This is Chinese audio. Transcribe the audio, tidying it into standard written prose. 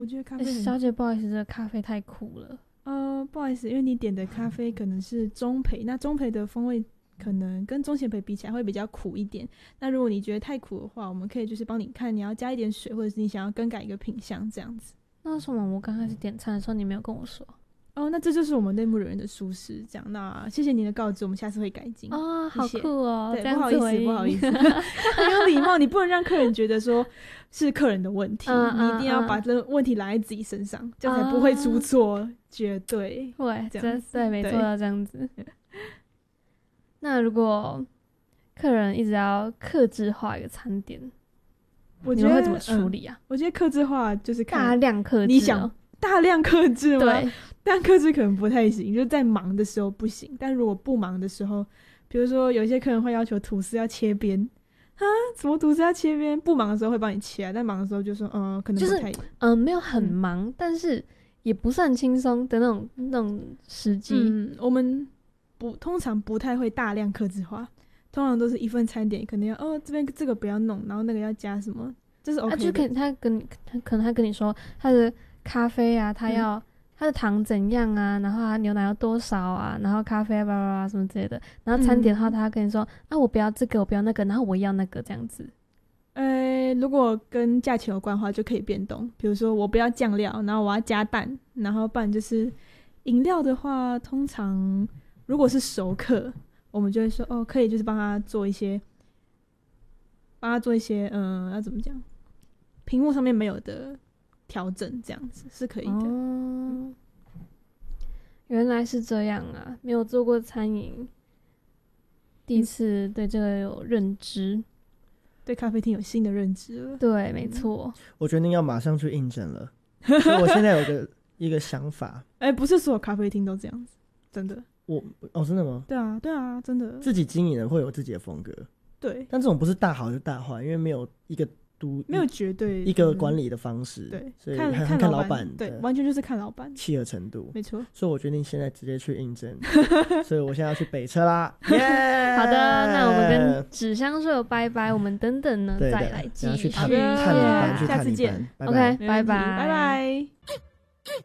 我觉得咖啡很小姐不好意思，这个咖啡太苦了。 不好意思，因为你点的咖啡可能是中焙，那中焙的风味可能跟中浅焙比起来会比较苦一点。那如果你觉得太苦的话，我们可以就是帮你看你要加一点水，或者是你想要更改一个品相这样子。 那为什么我刚开始点餐的时候你没有跟我说？ 那这就是我们内部人员的疏失，这样。那谢谢您的告知，我们下次会改进。 好酷哦！ 对， 这样不好意思，不好意思，很有礼貌，你不能让客人觉得说是客人的问题，你一定要把这个问题揽在自己身上，这样才不会出错，绝对会这样子。 对，没错，要这样子。那如果客人一直要客制化一个餐点，你们会怎么处理啊？ 我觉得客制化就是看大量客制， 你想大量客制吗？ 对， 但客制可能不太行，就是在忙的时候不行。但如果不忙的时候，比如说有些客人会要求吐司要切边啊，什么吐司要切边？不忙的时候会帮你切啊，但忙的时候就说可能不太没有很忙，但是也不是很轻松的那种时机。 我们通常不太会大量客制化，通常都是一份餐点，可能要这边这个不要弄，然后那个要加什么，这是 OK 的。 就可能他跟你说他的咖啡啊，他的糖怎样啊，然后他牛奶要多少啊，然后咖啡巴拉巴拉什么之类的。然后餐点的话，他跟你说我不要这个，我不要那个，然后我要那个这样子。 如果跟价钱有关的话，就可以变动。比如说我不要酱料，然后我要加蛋，然后不然就是饮料的话，通常如果是熟客，我们就会说可以，就是帮他做一些要怎么讲，屏幕上面没有的调整，这样子是可以的。 原来是这样啊，没有做过餐饮，第一次对这个有认知， 对咖啡厅有新的认知了。 对，没错。 我决定要马上去应征了，所以我现在有一个想法。 不是所有咖啡厅都这样子，真的。 真的吗？ 对啊，真的。 自己经营人会有自己的风格， 对。 但这种不是大好就大坏，因为没有没有绝对一个管理的方式， 对， 所以看老板， 对，完全就是看老板契合程度， 没错。 所以我决定现在直接去应征，所以我现在要去北车啦。 好的，那我们跟纸箱说拜拜，我们等等呢再来继续。 去探班， 下次见。 OK， 拜拜， 拜拜。